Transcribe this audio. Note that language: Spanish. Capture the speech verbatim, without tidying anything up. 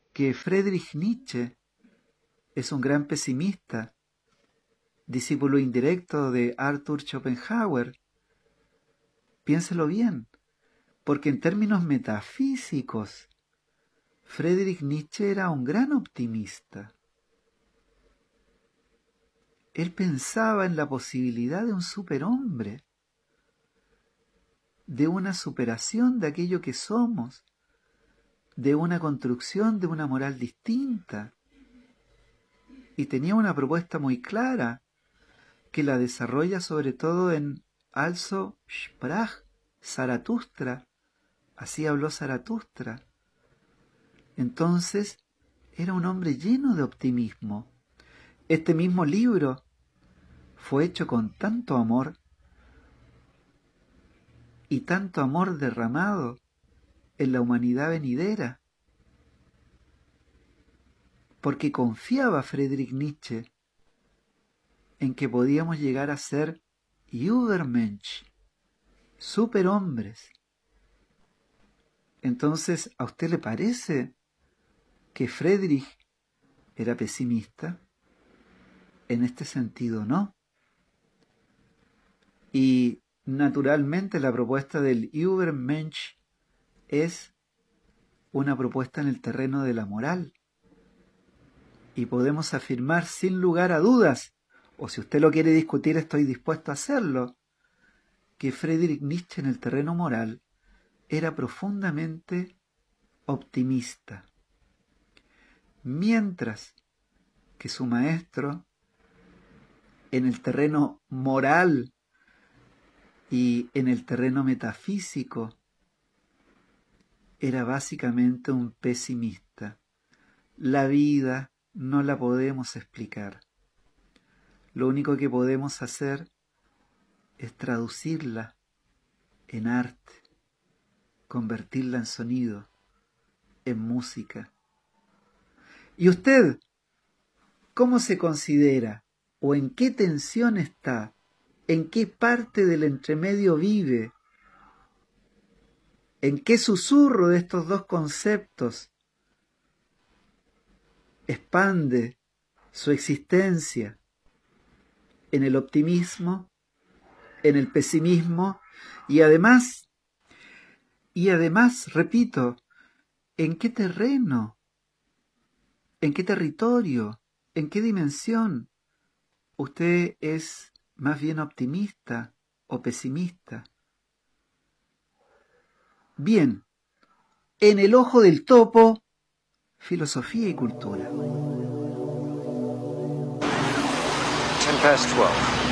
que Friedrich Nietzsche es un gran pesimista, discípulo indirecto de Arthur Schopenhauer. Piénselo bien, porque en términos metafísicos, Friedrich Nietzsche era un gran optimista. Él pensaba en la posibilidad de un superhombre, de una superación de aquello que somos, de una construcción de una moral distinta. Y tenía una propuesta muy clara, que la desarrolla sobre todo en Also sprach Zaratustra. Así habló Zaratustra. Entonces, era un hombre lleno de optimismo. Este mismo libro fue hecho con tanto amor y tanto amor derramado en la humanidad venidera, porque confiaba Friedrich Nietzsche en que podíamos llegar a ser Übermensch, superhombres. Entonces, ¿a usted le parece que Friedrich era pesimista? En este sentido, no. Y naturalmente la propuesta del Übermensch es una propuesta en el terreno de la moral. Y podemos afirmar sin lugar a dudas, o si usted lo quiere discutir, estoy dispuesto a hacerlo, que Friedrich Nietzsche en el terreno moral era profundamente optimista, mientras que su maestro en el terreno moral y en el terreno metafísico era básicamente un pesimista. La vida no la podemos explicar. Lo único que podemos hacer es traducirla en arte, convertirla en sonido, en música. ¿Y usted cómo se considera o en qué tensión está? ¿En qué parte del entremedio vive? ¿En qué susurro de estos dos conceptos expande su existencia? ¿En el optimismo? ¿En el pesimismo? Y además, y además, repito, ¿en qué terreno? ¿En qué territorio? ¿En qué dimensión? ¿Usted es más bien optimista o pesimista? Bien, en el ojo del topo, filosofía y cultura. Ten past twelve.